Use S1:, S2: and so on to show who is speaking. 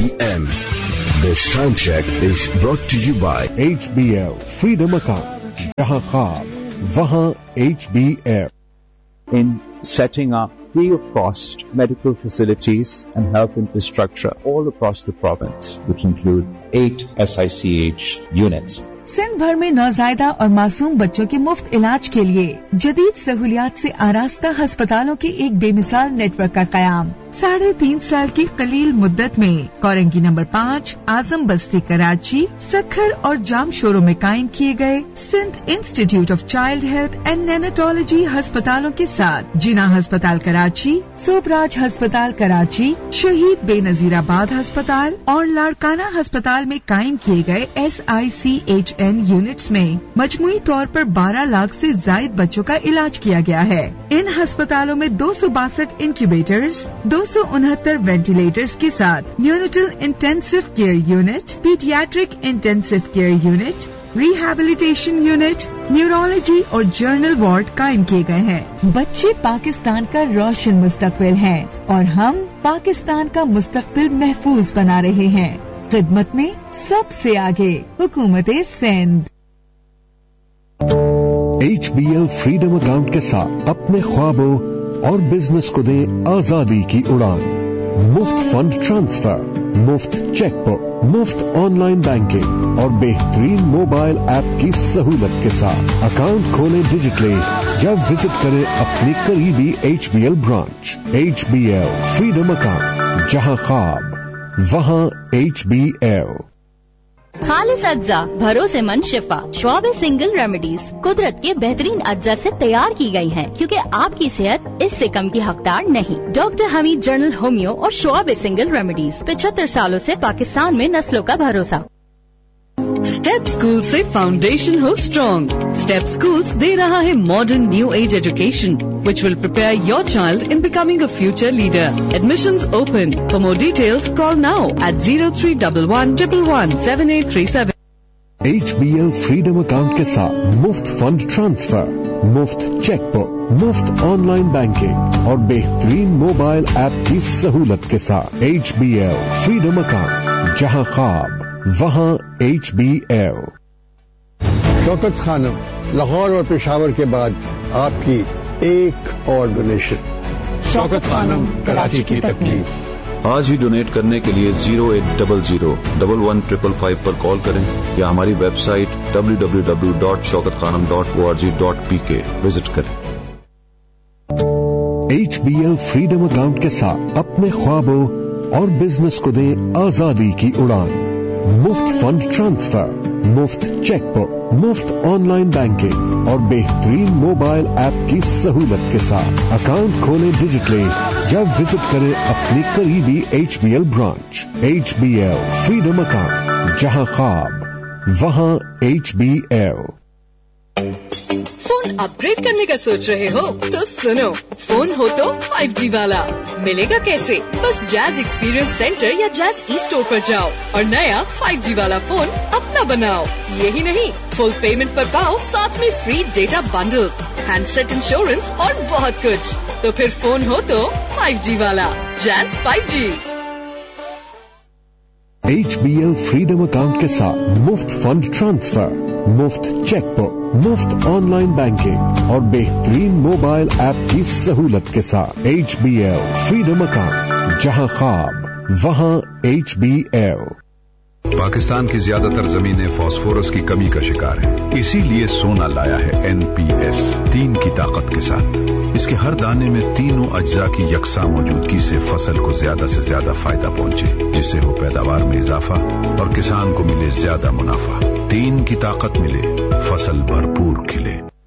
S1: p.m. This time check is brought to you by
S2: HBL Freedom Account. Jahan Khab, Wahan HBL.
S3: In setting up free of cost medical facilities and health infrastructure all across the province, which include 8 SICH units.
S4: Sindh भर में नौजायदा और मासूम बच्चों के मुफ्त इलाज के लिए जदीद सहूलियात से आरास्ता अस्पतालों के एक बेमिसाल नेटवर्क का कयाम 3.5 साल की कलील मुद्दत में कोरंगी नंबर 5, आजम बस्ती कराची, सखर और जाम शोरों में कायम किए गए Sindh institute of child health and नेनेटोलॉजी अस्पतालों के साथ जिना अस्पताल कराची, सोबराज अस्पताल कराची, शहीद बेनजीराबाद अस्पताल और लाड़काना अस्पताल में कायम किए गए SICHN यूनिट्स में मजमूई तौर पर 12 लाख से जायद बच्चों का इलाज किया गया है। इन अस्पतालों में 262 इंक्यूबेटर्स, 269 वेंटिलेटर्स के साथ neonatal intensive care unit, paediatric intensive care unit, rehabilitation unit, neurology और जर्नल वार्ड कायम किए गए हैं। बच्चे पाकिस्तान का रोशन मुस्तकबिल हैं और हम पाकिस्तान का मुस्तकबिल महफूज बना रहे हैं। खिदमत में सबसे आगे हुकूमत-ए सिंध।
S2: HBL फ्रीडम अकाउंट के साथ अपने ख्वाबों और बिजनेस को दें आजादी की उड़ान। मुफ्त फंड ट्रांसफर, मुफ्त चेकबुक, मुफ्त ऑनलाइन बैंकिंग और बेहतरीन मोबाइल ऐप की सहूलत के साथ अकाउंट खोलें डिजिटली या विजिट करें अपनी करीबी HBL branch. HBL freedom account, जहां ख्वाब वहां HBL।
S5: खालिस अज्जा, भरोसेमंद शिफा, शौब सिंगल रेमेडीज कुदरत के बेहतरीन अज्जा से तैयार की गई हैं, क्योंकि आपकी सेहत इससे कम की हकदार नहीं। डॉक्टर हमीद जनरल होमियो और शौब सिंगल रेमेडीज 75 सालों से पाकिस्तान में नस्लों का भरोसा।
S6: स्टेप स्कूल से फाउंडेशन हो स्ट्रॉन्ग। स्टेप स्कूल्स दे रहा है modern new age education which will prepare your child in becoming a future leader. Admissions open. For more details, call now at 0311 111 7837.
S2: HBL freedom account के साथ मुफ्त fund transfer, मुफ्त chequebook, मुफ्त online banking और बेहतरीन mobile app की सहूलत के साथ HBL फ्रीडम अकाउंट, जहां ख्वाब वहां HBL।
S7: शौकत खानम, लाहौर और पेशावर के बाद आपकी एक और डोनेशन। शौकत खानम, कराची की तकलीफ।
S8: आज ही डोनेट करने के लिए 0800 11 पर कॉल करें या हमारी वेबसाइट www.shaukatkhanam.org.pk विजिट करें।
S2: HBL फ्रीडम अकाउंट के साथ अपने ख्वाबों और बिजनेस को दें आजादी की उड़ान। मुफ्त फंड ट्रांसफर, मुफ्त चेकबुक, मुफ्त ऑनलाइन बैंकिंग और बेहतरीन मोबाइल ऐप की सहूलत के साथ अकाउंट खोलें डिजिटली या विजिट करें अपनी करीबी HBL branch. HBL freedom account, जहां ख्वाब वहां HBL।
S6: फोन अपग्रेड करने का सोच रहे हो तो सुनो, फोन हो तो 5G वाला। मिलेगा कैसे? बस जैज एक्सपीरियंस सेंटर या जैज ई स्टोर पर जाओ और नया 5G वाला फोन अपना बनाओ। यही नहीं, फुल पेमेंट पर पाओ साथ में free data bundles, handset insurance और बहुत कुछ। तो फिर फोन हो तो 5G वाला, jazz 5G।
S2: HBL freedom account के साथ मुफ्त फंड ट्रांसफर, मुफ्त चेकबुक, मुफ्त ऑनलाइन बैंकिंग और बेहतरीन मोबाइल ऐप की सहूलत के साथ HBL फ्रीडम अकाउंट, जहां ख्वाब वहां HBL।
S9: पाकिस्तान की ज्यादातर जमीनें फास्फोरस की कमी का शिकार हैं। इसीलिए सोना लाया है NPS 3 की ताकत के साथ। इसके हर दाने में तीनों अज्जा की यकसा मौजूदगी से फसल को ज्यादा से ज्यादा फायदा पहुंचे, जिससे हो पैदावार में इजाफा और किसान को मिले ज्यादा मुनाफा। 3 की ताकत मिले, फसल भरपूर खिले।